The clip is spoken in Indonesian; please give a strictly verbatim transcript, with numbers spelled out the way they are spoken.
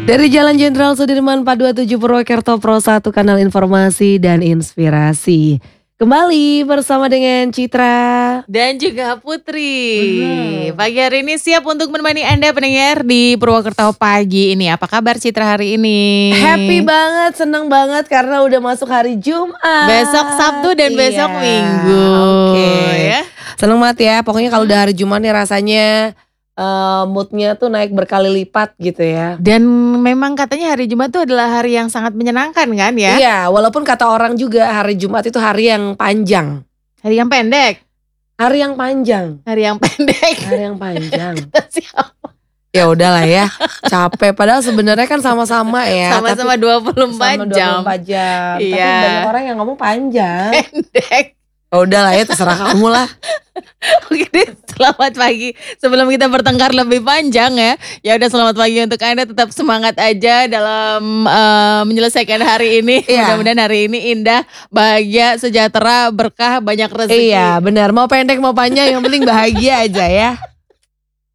Dari Jalan Jenderal Sudirman empat dua tujuh Purwokerto Pro satu, kanal informasi dan inspirasi. Kembali bersama dengan Citra dan juga Putri. Hmm. Pagi hari ini siap untuk menemani Anda pendengar di Purwokerto pagi ini. Apa kabar Citra hari ini? Happy banget, seneng banget karena udah masuk hari Jumat. Besok Sabtu dan iya. besok Minggu. Oke. Okay. Ya. Seneng banget ya. Pokoknya kalau udah hari Jumat nih rasanya Uh, moodnya tuh naik berkali lipat gitu ya. Dan memang katanya hari Jumat tuh adalah hari yang sangat menyenangkan kan ya? Iya, walaupun kata orang juga hari Jumat itu hari yang panjang. Hari yang pendek. Hari yang panjang. Hari yang pendek. Hari yang panjang. Ya udahlah ya, capek. Padahal sebenarnya kan sama-sama ya. Sama-sama dua puluh empat jam. Sama dua puluh empat jam. Iya. Tapi banyak orang yang ngomong panjang. Pendek. Ya udahlah ya, terserah kamu lah. Oke deh, selamat pagi. Sebelum kita bertengkar lebih panjang ya, ya udah selamat pagi untuk Anda. Tetap semangat aja dalam uh, menyelesaikan hari ini. Iya. Mudah-mudahan hari ini indah, bahagia, sejahtera, berkah, banyak rezeki. Iya benar, mau pendek mau panjang yang penting bahagia aja ya.